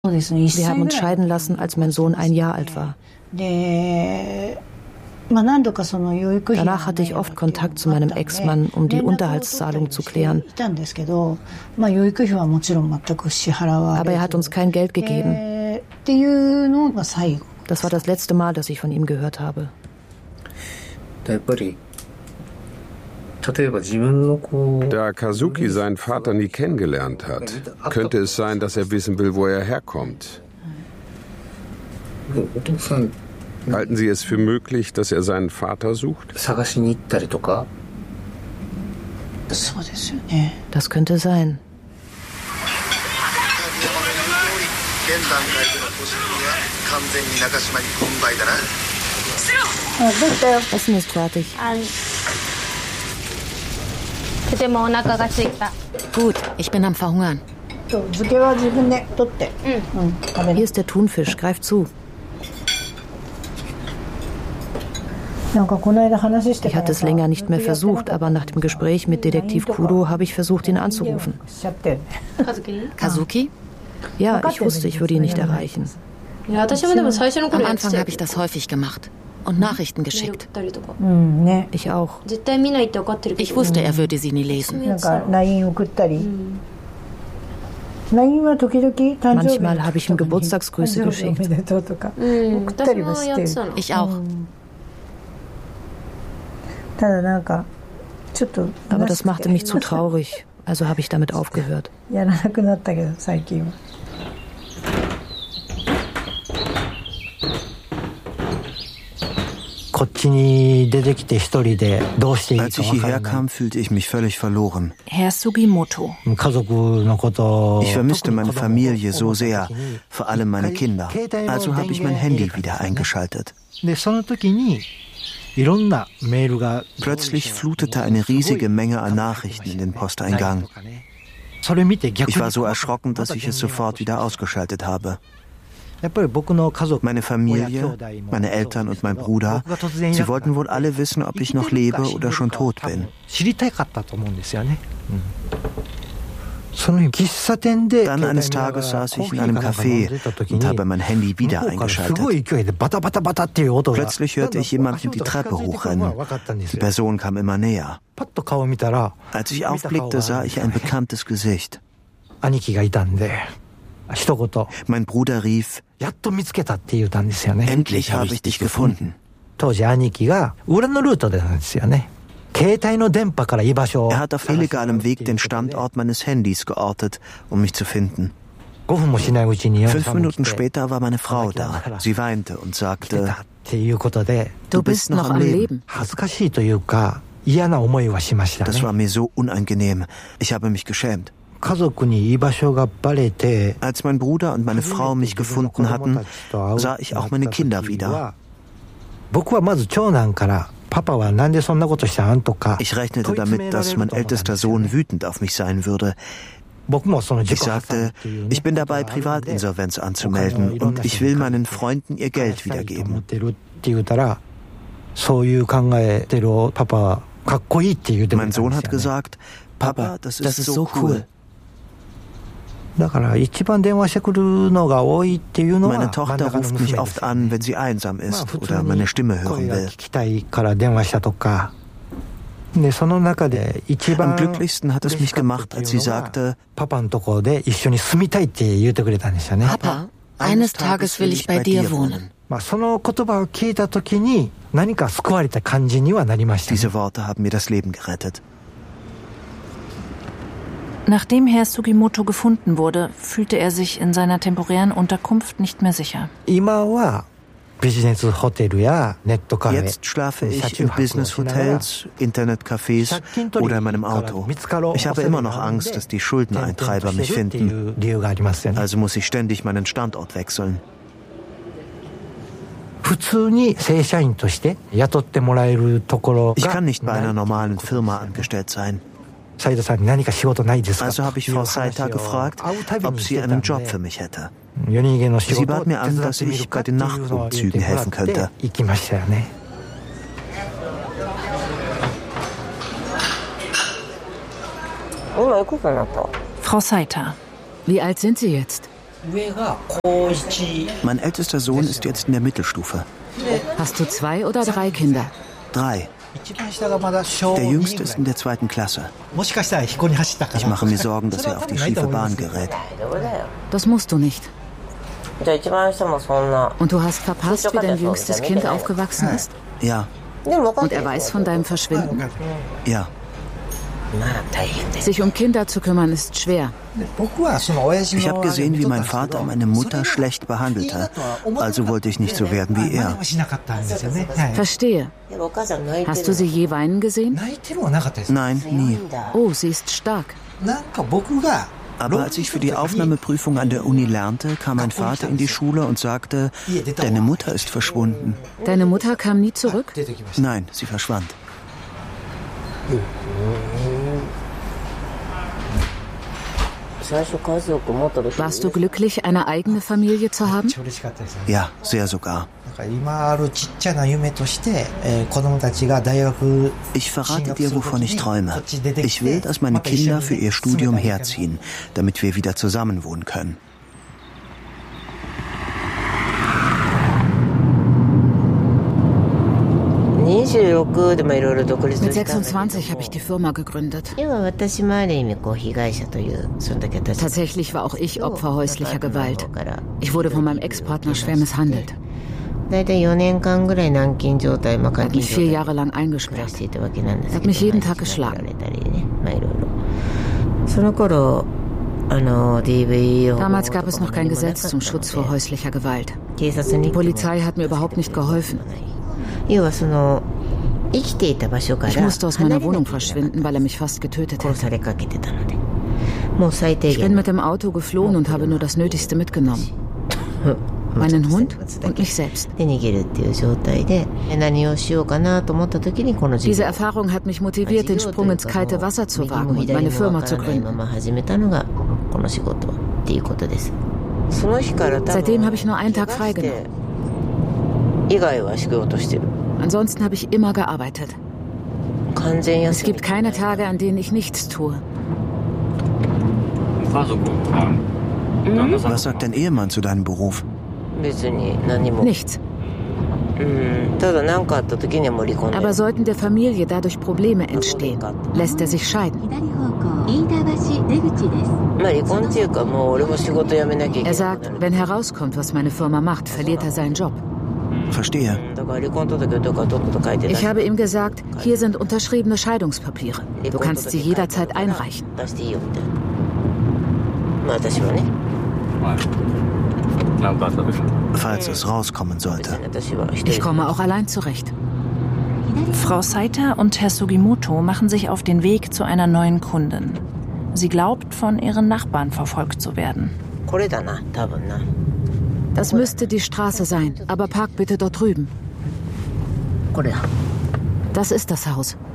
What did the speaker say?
Wir haben uns scheiden lassen, als mein Sohn 1 Jahr alt war. Danach hatte ich oft Kontakt zu meinem Ex-Mann, um die Unterhaltszahlung zu klären. Aber er hat uns kein Geld gegeben. Das war das letzte Mal, dass ich von ihm gehört habe. Da Kazuki seinen Vater nie kennengelernt hat, könnte es sein, dass er wissen will, wo er herkommt. Halten Sie es für möglich, dass er seinen Vater sucht? Das könnte sein. Essen ist fertig. Gut, ich bin am Verhungern. Hier ist der Thunfisch, greif zu. Ich hatte es länger nicht mehr versucht, aber nach dem Gespräch mit Detektiv Kudo habe ich versucht, ihn anzurufen. Kazuki? Ja, ich wusste, ich würde ihn nicht erreichen. Am Anfang habe ich das häufig gemacht und Nachrichten geschickt. Ich auch. Ich wusste, er würde sie nie lesen. Manchmal habe ich ihm Geburtstagsgrüße geschickt. Ich auch. Aber das machte mich zu traurig, also habe ich damit aufgehört. Als ich hierher kam, fühlte ich mich völlig verloren. Herr Sugimoto. Ich vermisste meine Familie so sehr, vor allem meine Kinder. Also habe ich mein Handy wieder eingeschaltet. Plötzlich flutete eine riesige Menge an Nachrichten in den Posteingang. Ich war so erschrocken, dass ich es sofort wieder ausgeschaltet habe. Meine Familie, meine Eltern und mein Bruder, sie wollten wohl alle wissen, ob ich noch lebe oder schon tot bin. Dann eines Tages saß ich in einem Café und habe mein Handy wieder eingeschaltet. Plötzlich hörte ich jemanden die Treppe hochrennen. Die Person kam immer näher. Als ich aufblickte, sah ich ein bekanntes Gesicht. Mein Bruder rief: Endlich habe ich dich gefunden. Er hat auf illegalem Weg den Standort meines Handys geortet, um mich zu finden. 5 Minuten später war meine Frau da. Sie weinte und sagte: Du bist noch am Leben. Das war mir so unangenehm. Ich habe mich geschämt. Als mein Bruder und meine Frau mich gefunden hatten, sah ich auch meine Kinder wieder. Ich rechnete damit, dass mein ältester Sohn wütend auf mich sein würde. Ich sagte, ich bin dabei, Privatinsolvenz anzumelden und ich will meinen Freunden ihr Geld wiedergeben. Mein Sohn hat gesagt: Papa, das ist so cool. Meine Tochter ruft mich oft an, wenn sie einsam ist oder meine Stimme hören will. Am glücklichsten hat es mich gemacht, als sie sagte: Papa, eines Tages will ich bei dir wohnen. Diese Worte haben mir das Leben gerettet. Nachdem Herr Sugimoto gefunden wurde, fühlte er sich in seiner temporären Unterkunft nicht mehr sicher. Jetzt schlafe ich in Business-Hotels, Internetcafés oder in meinem Auto. Ich habe immer noch Angst, dass die Schuldeneintreiber mich finden. Also muss ich ständig meinen Standort wechseln. Ich kann nicht bei einer normalen Firma angestellt sein. Also habe ich Frau Saita gefragt, ob sie einen Job für mich hätte. Sie bat mir an, dass ich bei den Nachtumzügen helfen könnte. Frau Saita. Wie alt sind Sie jetzt? Mein ältester Sohn ist jetzt in der Mittelstufe. Hast du 2 oder 3 Kinder? 3. Der Jüngste ist in der 2. Klasse. Ich mache mir Sorgen, dass er auf die schiefe Bahn gerät. Das musst du nicht. Und du hast verpasst, wie dein jüngstes Kind aufgewachsen ist? Ja. Und er weiß von deinem Verschwinden? Ja. Sich um Kinder zu kümmern ist schwer. Ich habe gesehen, wie mein Vater meine Mutter schlecht behandelte. Also wollte ich nicht so werden wie er. Verstehe. Hast du sie je weinen gesehen? Nein, nie. Oh, sie ist stark. Aber als ich für die Aufnahmeprüfung an der Uni lernte, kam mein Vater in die Schule und sagte, deine Mutter ist verschwunden. Deine Mutter kam nie zurück? Nein, sie verschwand. Warst du glücklich, eine eigene Familie zu haben? Ja, sehr sogar. Ich verrate dir, wovon ich träume. Ich will, dass meine Kinder für ihr Studium herziehen, damit wir wieder zusammenwohnen können. Mit 26 habe ich die Firma gegründet. Tatsächlich war auch ich Opfer häuslicher Gewalt. Ich wurde von meinem Ex-Partner schwer misshandelt. Er hat mich 4 Jahre lang eingesperrt. Er hat mich jeden Tag geschlagen. Damals gab es noch kein Gesetz zum Schutz vor häuslicher Gewalt. Die Polizei hat mir überhaupt nicht geholfen. Ich musste aus meiner Wohnung verschwinden, weil er mich fast getötet hätte. Ich bin mit dem Auto geflohen und habe nur das Nötigste mitgenommen. Meinen Hund und mich selbst. Diese Erfahrung hat mich motiviert, den Sprung ins kalte Wasser zu wagen und meine Firma zu gründen. Seitdem habe ich nur einen Tag freigenommen. Ansonsten habe ich immer gearbeitet. Es gibt keine Tage, an denen ich nichts tue. Was sagt dein Ehemann zu deinem Beruf? Nichts. Aber sollten der Familie dadurch Probleme entstehen, lässt er sich scheiden. Er sagt, wenn herauskommt, was meine Firma macht, verliert er seinen Job. Verstehe. Ich habe ihm gesagt, hier sind unterschriebene Scheidungspapiere. Du kannst sie jederzeit einreichen. Falls es rauskommen sollte. Ich komme auch allein zurecht. Frau Saita und Herr Sugimoto machen sich auf den Weg zu einer neuen Kundin. Sie glaubt, von ihren Nachbarn verfolgt zu werden. Das müsste die Straße sein, aber park bitte dort drüben. Das ist das Haus.